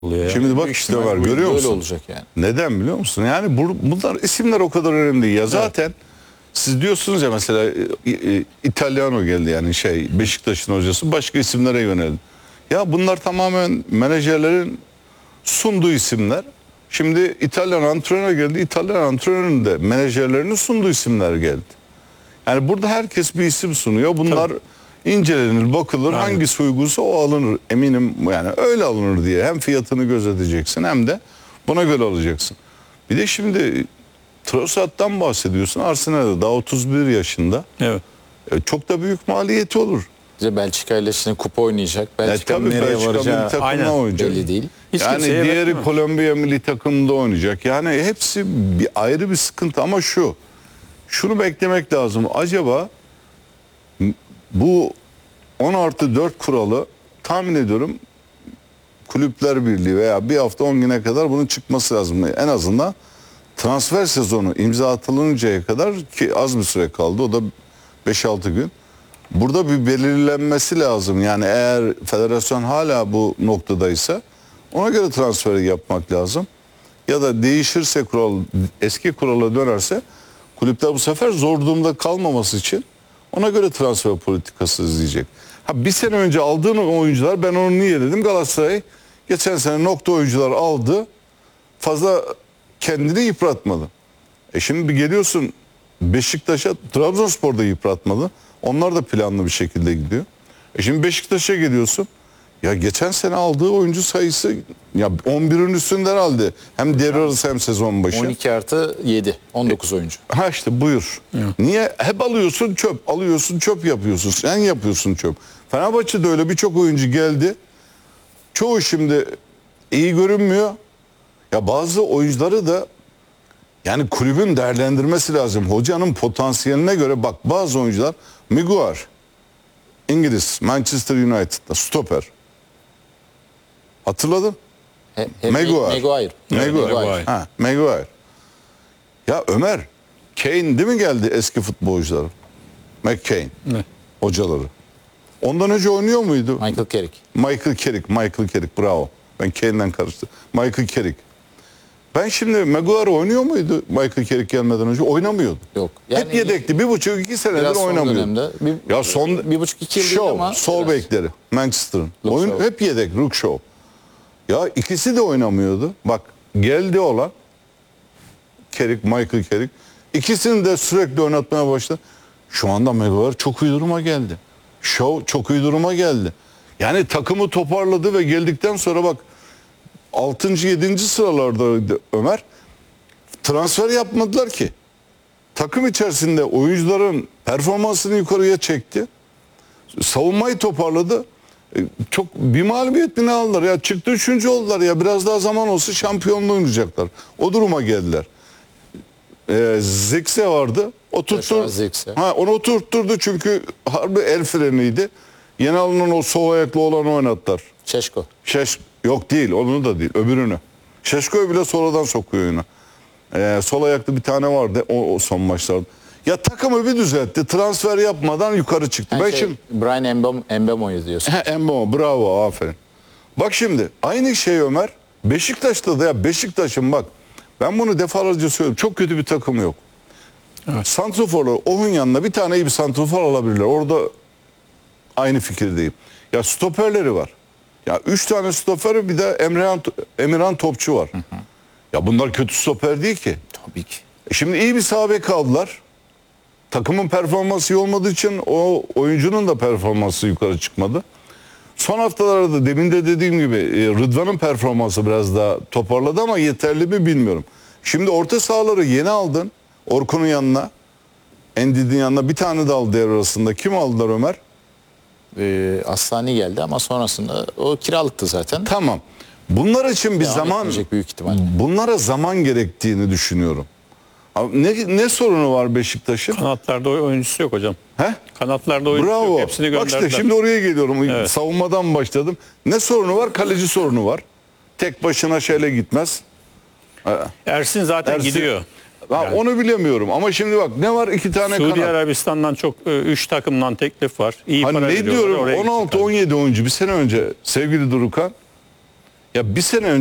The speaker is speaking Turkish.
oluyor ya. Şimdi bak işte var, görüyor musun? Böyle olacak yani. Neden biliyor musun? Yani bunlar isimler o kadar önemli değil. Ya zaten siz diyorsunuz ya mesela İtalyano geldi yani Beşiktaş'ın hocası, başka isimlere yöneldi. Ya bunlar tamamen menajerlerin sunduğu isimler. Şimdi İtalyan antrenör geldi. İtalyan antrenörün de menajerlerinin sunduğu isimler geldi. Yani burada herkes bir isim sunuyor. Bunlar incelenir, bakılır. Aynen. Hangisi uygunsa o alınır. Eminim yani öyle alınır diye. Hem fiyatını gözeteceksin hem de buna göre alacaksın. Bir de şimdi Trossard'dan bahsediyorsun. Arsenal'de daha 31 yaşında. Evet. Çok da büyük maliyeti olur. İşte Belçika ile şimdi kupa oynayacak. Belçika'nın Tabii nereye Belçika milli varacağı takımına oynayacak. belli değil. Hiç Yani kimseye diğeri vermem. Kolombiya milli takımında oynayacak. Yani hepsi bir ayrı bir sıkıntı ama şunu beklemek lazım. Acaba bu 10+4 kuralı tahmin ediyorum Kulüpler Birliği veya bir hafta 10 güne kadar bunun çıkması lazım. En azından transfer sezonu imza atılıncaya kadar, ki az bir süre kaldı, o da 5-6 gün. Burada bir belirlenmesi lazım. Yani eğer federasyon hala bu noktadaysa ona göre transferi yapmak lazım. Ya da değişirse kural, eski kurala dönerse kulüpler bu sefer zor durumda kalmaması için ona göre transfer politikası izleyecek. Bir sene önce aldığın oyuncular, ben onu niye dedim, Galatasaray geçen sene nokta oyuncular aldı. Fazla kendini yıpratmadı. Şimdi bir geliyorsun Beşiktaş'a, Trabzonspor'da yıpratmadı. Onlar da planlı bir şekilde gidiyor. Şimdi Beşiktaş'a geliyorsun. Ya geçen sene aldığı oyuncu sayısı ya 11'in üstünde herhalde. Hem devre arası hem sezon başı. 12+7. 19 oyuncu. İşte buyur. Niye? Hep alıyorsun çöp. Alıyorsun çöp yapıyorsun. Sen yapıyorsun çöp. Fenerbahçe'de öyle birçok oyuncu geldi. Çoğu şimdi iyi görünmüyor. Ya bazı oyuncuları da yani kulübün değerlendirmesi lazım. Hocanın potansiyeline göre bak, bazı oyuncular Maguire, İngiliz, Manchester United'da stoper. Hatırladın? Maguire. Maguire. Ya Ömer, Kane değil mi geldi eski futbolcuları? McCain hocaları. Ondan önce oynuyor muydu? Michael Carrick bravo. Ben Kane'den karıştı. Michael Carrick. Ben şimdi Maguire oynuyor muydu Michael Carrick gelmeden önce? Oynamıyordu. Yok. Hep yedekti. 1,5-2 senedir oynamıyordu. Ya son 1,5-2 yıl değil ama sol bekleri Manchester'ın. Shaw. Hep yedek. Luke Shaw. Ya ikisi de oynamıyordu. Bak geldi olan Michael Carrick. İkisini de sürekli oynatmaya başladı. Şu anda Maguire çok iyi duruma geldi. Shaw çok iyi duruma geldi. Yani takımı toparladı ve geldikten sonra bak 6. 7. sıralardaydı Ömer. Transfer yapmadılar ki. Takım içerisinde oyuncuların performansını yukarıya çekti. Savunmayı toparladı. Çok bir mağlubiyet mi ne aldılar ya? Çıktı 3. oldular ya. Biraz daha zaman olsa şampiyonluğu oynayacaklar. O duruma geldiler. Zirkzee vardı. Onu oturtturdu çünkü harbi el freniydi. Yeni alınan o sol ayaklı olanı oynattılar. Şeşko. Yok değil, onu da değil, öbürünü. Şeşko'yu bile sonradan sokuyor oyuna. Sol ayaklı bir tane vardı o son maçlarda. Ya takımı bir düzeltti, transfer yapmadan yukarı çıktı. Brian Mbeumo'yu diyorsun. Mbeumo, bravo, aferin. Bak şimdi aynı şey Ömer. Beşiktaş'ta da ya, Beşiktaş'ın bak, ben bunu defalarca söylüyorum, çok kötü bir takım yok. Evet. Santroforlar, onun yanına bir tane iyi bir santrofor alabilirler. Orada aynı fikirdeyim. Ya stoperleri var. Ya 3 tane stoper, bir de Emirhan Topçu var. Ya bunlar kötü stoper değil ki. Tabii ki. Şimdi iyi bir sağ bek aldılar. Takımın performansı iyi olmadığı için o oyuncunun da performansı yukarı çıkmadı. Son haftalarda demin de dediğim gibi Rıdvan'ın performansı biraz daha toparladı ama yeterli mi bilmiyorum. Şimdi orta sahaları yeni aldın. Orkun'un yanına, Endidi'nin yanına bir tane de aldı devre arasında. Kim aldılar Ömer? Aslani geldi ama sonrasında o kiralıktı zaten. Tamam. Bunlar için bir büyük ihtimalle. Bunlara zaman gerektiğini düşünüyorum. Ne sorunu var Beşiktaş'ın? Kanatlarda oyuncusu yok hocam. Kanatlarda oyuncusu Bravo. yok. Hepsini gönderdiler. Bak işte şimdi oraya geliyorum. Evet. Savunmadan başladım. Ne sorunu var? Kaleci sorunu var. Tek başına gitmez. Ersin zaten gidiyor. Yani. Onu bilemiyorum ama şimdi bak ne var, 2 tane Suudi kanat. Arabistan'dan çok 3 takımdan teklif var. İyi para Ne veriyorlar, diyorum, oraya 16-17 oyuncu bir sene önce sevgili Durukan. Ya bir sene